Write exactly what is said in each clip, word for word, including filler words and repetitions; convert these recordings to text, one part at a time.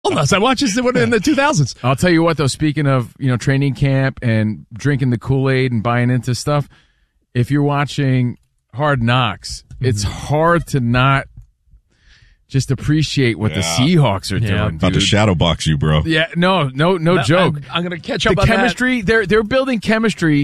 Unless I watched this in the two thousands. I'll tell you what, though, speaking of, you know, training camp and drinking the Kool-Aid and buying into stuff, if you're watching Hard Knocks, mm-hmm. it's hard to not just appreciate what yeah. the Seahawks are yeah. doing, About dude. to shadow box you, bro. Yeah, no, no, no that, joke. I'm, I'm going to catch up the on chemistry, that. They're, they're building chemistry.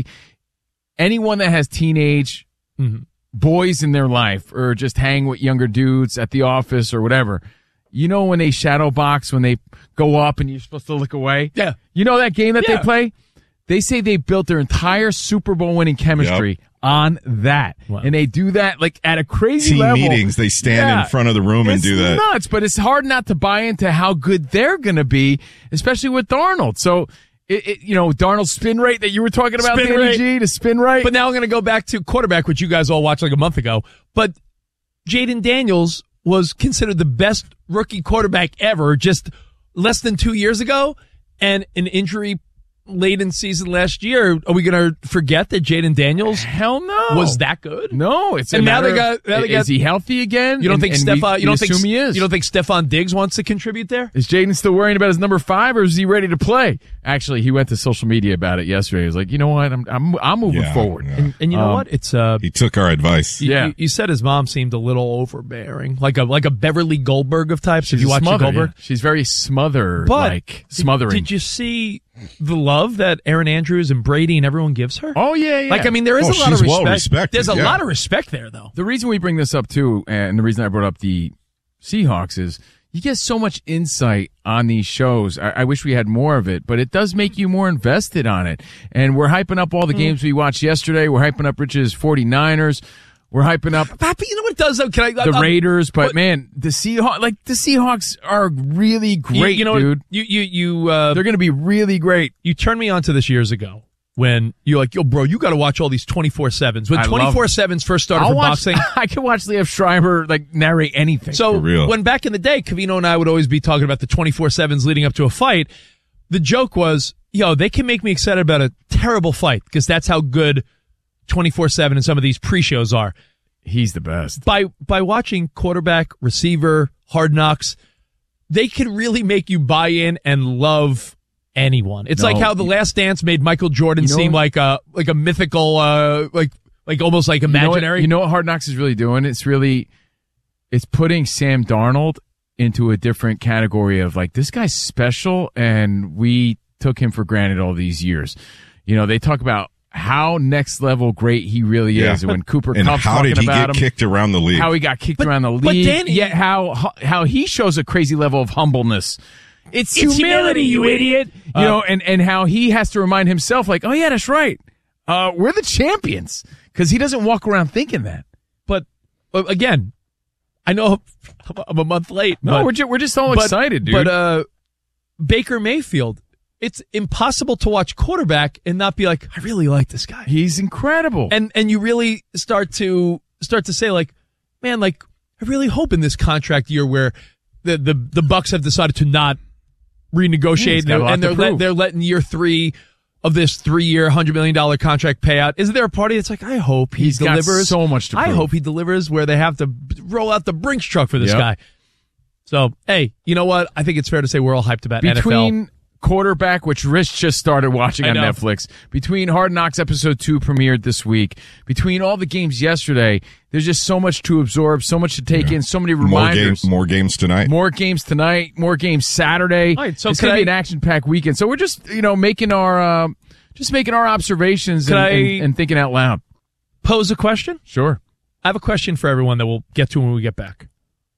Anyone that has teenage mm-hmm. boys in their life or just hang with younger dudes at the office or whatever, you know when they shadow box, when they go up and you're supposed to look away? Yeah. You know that game that yeah. they play? They say they built their entire Super Bowl winning chemistry yep. on that. Wow. And they do that like at a crazy Team level. meetings, they stand yeah. in front of the room it's and do that. It's nuts, but it's hard not to buy into how good they're going to be, especially with Darnold. So, it, it, you know, Darnold's spin rate that you were talking about, spin Danny rate. G, the spin rate. But now I'm going to go back to quarterback, which you guys all watched like a month ago. But Jaden Daniels was considered the best rookie quarterback ever just less than two years ago, and an injury late in season last year. Are we going to forget that Jaden Daniels Hell no. was that good? No, it's and a now matter they got, now they got, is he healthy again? You don't and, think and Stephon? We, you don't we think assume he is. You don't think Stephon Diggs wants to contribute there? Is Jaden still worrying about his number five, or is he ready to play? Actually, he went to social media about it yesterday. He was like, you know what, I'm I'm I'm moving yeah, forward. Yeah. And, and you know um, what? It's uh, he took our advice. You, yeah, you, you said his mom seemed a little overbearing, like a like a Beverly Goldberg of types. She's If you watch smother, Goldberg, yeah. She's very smother, but like smothering. Did, did you see the love that Aaron Andrews and Brady and everyone gives her? Oh yeah, yeah. Like I mean, there is oh, a lot of respect. Well respected, There's a yeah. lot of respect there, though. The reason we bring this up too, and the reason I brought up the Seahawks is you get so much insight on these shows. I, I wish we had more of it, but it does make you more invested on it. And we're hyping up all the mm. games we watched yesterday. We're hyping up Rich's 49ers. We're hyping up. But you know what it does though? Can I, the I'm, Raiders, but what, man, the Seahawks, like the Seahawks are really great, you, you know dude. What, you you you uh, they're going to be really great. You turned me on to this years ago when you're like, yo, bro, you got to watch all these twenty-four sevens. When twenty-four sevens first started I'll for watch, boxing, I can watch Liev Schreiber like narrate anything. So when back in the day, Covino and I would always be talking about the twenty-four sevens leading up to a fight. The joke was, yo, they can make me excited about a terrible fight because that's how good twenty-four seven and some of these pre-shows are. He's the best. By by watching quarterback, receiver, Hard Knocks, they can really make you buy in and love anyone. It's no, like how The Last Dance made Michael Jordan you know, seem like a like a mythical, uh, like like almost like imaginary. You know, what, you know what Hard Knocks is really doing? It's really it's putting Sam Darnold into a different category of like, this guy's special, and we took him for granted all these years. You know, they talk about how next level great he really yeah. is. When Cooper and Kupp's how did he get him, kicked around the league? How he got kicked but, around the league. But Danny, yet how how he shows a crazy level of humbleness. It's, it's humility, humility, you idiot. You uh, know, and, and how he has to remind himself, like, oh yeah, that's right. Uh, we're the champions, because he doesn't walk around thinking that. But uh, again, I know I'm a month late. No, but, we're just, we're just all but, excited, dude. But uh, Baker Mayfield. It's impossible to watch quarterback and not be like, I really like this guy. He's incredible. And and you really start to start to say like, man, like I really hope in this contract year where the the, the Bucks have decided to not renegotiate yeah, and they're let, they're letting year three of this three year, one hundred million dollars contract payout. Isn't there a party that's like, I hope he He's delivers got so much to prove. I hope he delivers where they have to roll out the Brinks truck for this yep. guy. So, hey, you know what? I think it's fair to say we're all hyped about Between N F L. Quarterback, which Rich just started watching I on know. Netflix, between Hard Knocks episode two premiered this week, between all the games yesterday, there's just so much to absorb, so much to take yeah. in, so many reminders. More games, more games tonight. More games tonight, more games Saturday. All right, so it's going to I, be an action-packed weekend. So we're just, you know, making our, uh, just making our observations and, I and, and thinking out loud. Pose a question? Sure. I have a question for everyone that we'll get to when we get back.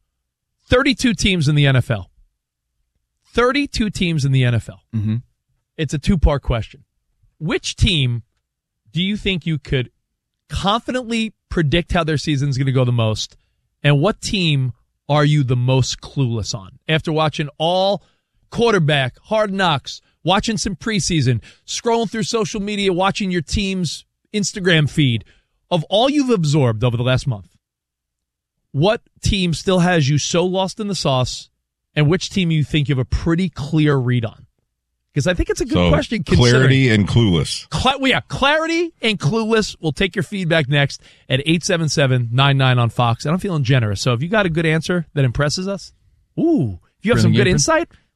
thirty-two teams in the N F L. thirty-two teams in the N F L. Mm-hmm. It's a two-part question. Which team do you think you could confidently predict how their season's going to go the most? And what team are you the most clueless on? After watching all quarterback, Hard Knocks, watching some preseason, scrolling through social media, watching your team's Instagram feed, of all you've absorbed over the last month, what team still has you so lost in the sauce, and which team you think you have a pretty clear read on? Because I think it's a good so, question. Clarity and clueless. Cla- well, yeah, clarity and clueless. We'll take your feedback next at eight seven seven, nine nine on Fox. And I'm feeling generous. So if you got a good answer that impresses us, ooh, if you have Bring some good in. insight,